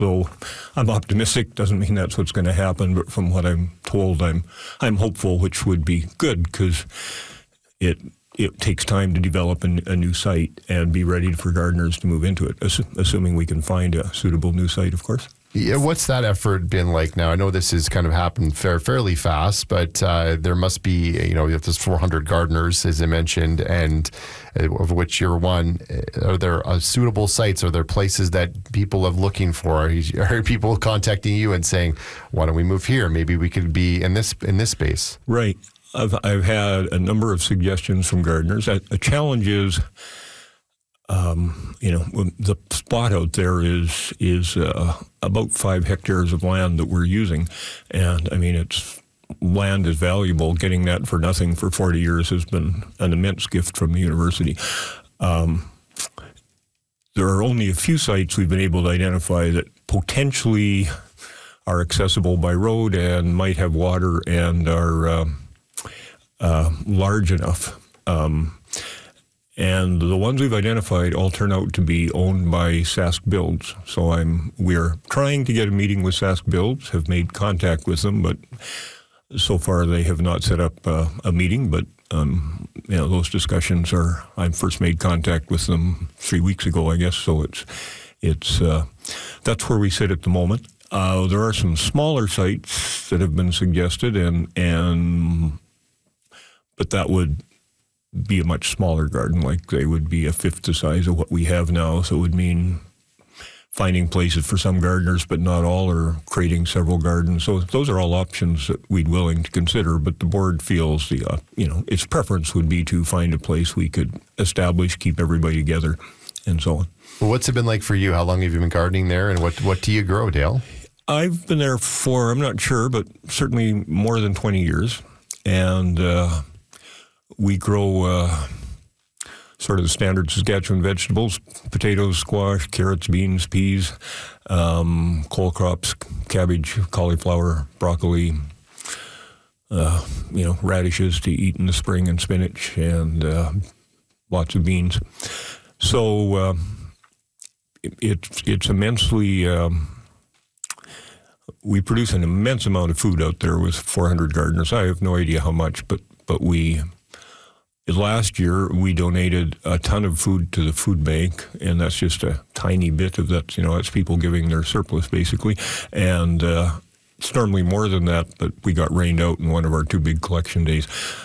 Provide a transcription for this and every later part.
So I'm optimistic. Doesn't mean that's what's going to happen, but from what I'm told, I'm hopeful, which would be good because it takes time to develop a new site and be ready for gardeners to move into it, assuming we can find a suitable new site, of course. Yeah, what's that effort been like now? I know this has kind of happened fairly fast, but there must be, if there's 400 gardeners, as I mentioned, and of which you're one. Are there suitable sites? Are there places that people are looking for? Are people contacting you and saying, why don't we move here? Maybe we could be in this space. Right. I've had a number of suggestions from gardeners. A challenge is, the spot out there is about 5 hectares of land that we're using, and I mean land is valuable. Getting that for nothing for 40 years has been an immense gift from the university. There are only a few sites we've been able to identify that potentially are accessible by road and might have water and are large enough. And the ones we've identified all turn out to be owned by Sask Builds. So we're trying to get a meeting with Sask Builds, have made contact with them, but so far they have not set up a meeting. But those discussions I first made contact with them 3 weeks ago, I guess. So it's that's where we sit at the moment. There are some smaller sites that have been suggested, but that would be a much smaller garden, like they would be a fifth the size of what we have now. So it would mean finding places for some gardeners, but not all, or creating several gardens. So those are all options that we'd willing to consider, but the board feels its preference would be to find a place we could establish, keep everybody together, and so on. Well, what's it been like for you? How long have you been gardening there, and what do you grow, Dale? I've been there for, I'm not sure, but certainly more than 20 years. And we grow sort of the standard Saskatchewan vegetables: potatoes, squash, carrots, beans, peas, cole crops, cabbage, cauliflower, broccoli, radishes to eat in the spring, and spinach, and lots of beans. So it's immensely... we produce an immense amount of food out there with 400 gardeners. I have no idea how much, but last year we donated a ton of food to the food bank, and that's just a tiny bit of that. It's people giving their surplus basically, and it's normally more than that, but we got rained out in one of our 2 big collection days.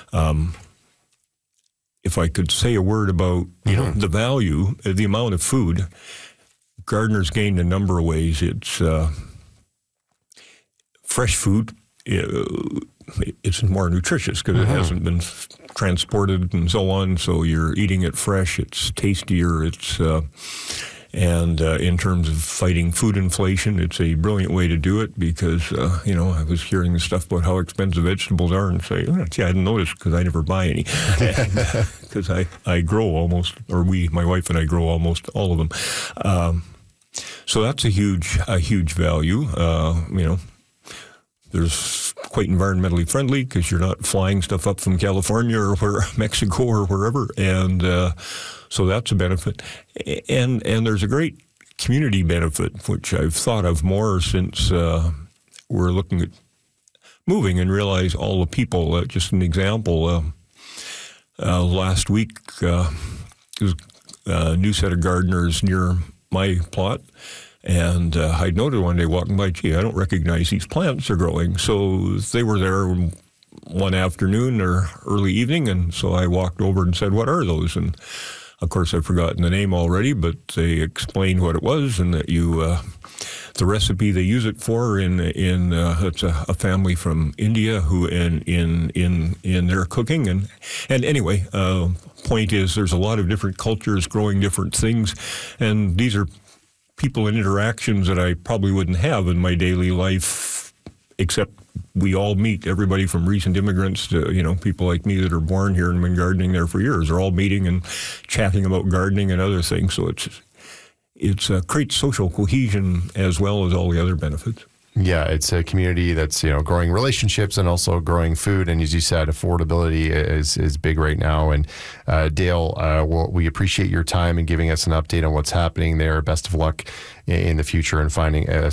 If I could say a word about the value, the amount of food, gardeners gained a number of ways. It's fresh food. It's more nutritious because it hasn't been transported and so on. So you're eating it fresh. It's tastier. And in terms of fighting food inflation, it's a brilliant way to do it because, I was hearing the stuff about how expensive vegetables are and say, I didn't notice because I never buy any. Because I grow almost, or my wife and I grow almost all of them. So that's a huge value. There's quite environmentally friendly because you're not flying stuff up from California or Mexico or wherever, and so that's a benefit. And there's a great community benefit, which I've thought of more since we're looking at moving and realize all the people. Just an example, last week there was a new set of gardeners near my plot. And I'd noted one day walking by, I don't recognize these plants are growing. So they were there one afternoon or early evening, and so I walked over and said, what are those? And of course, I've forgotten the name already, but they explained what it was, and that the recipe they use it for it's a family from India who in their cooking. And anyway, point is there's a lot of different cultures growing different things, and these are people and interactions that I probably wouldn't have in my daily life, except we all meet, everybody from recent immigrants to, people like me that are born here and been gardening there for years, are all meeting and chatting about gardening and other things. So it creates social cohesion as well as all the other benefits. Yeah, it's a community that's, growing relationships and also growing food. And as you said, affordability is big right now. And Dale, we appreciate your time and giving us an update on what's happening there. Best of luck in the future and finding